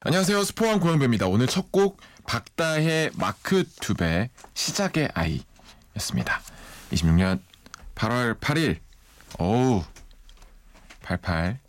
안녕하세요. 스포왕 고영배입니다. 오늘 첫 곡 박다혜 마크2배 시작의 아이였습니다. 26년 8월 8일 어우 88